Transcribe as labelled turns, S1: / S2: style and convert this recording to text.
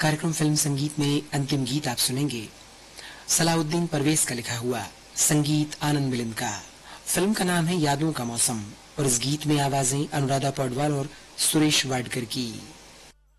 S1: कार्यक्रम फिल्म संगीत में अंतिम गीत आप सुनेंगे सलाउद्दीन परवेज का लिखा हुआ संगीत आनंद मिलिंद का। फिल्म का नाम है यादों का मौसम और इस गीत में आवाजें अनुराधा पौडवाल और सुरेश वाडकर की।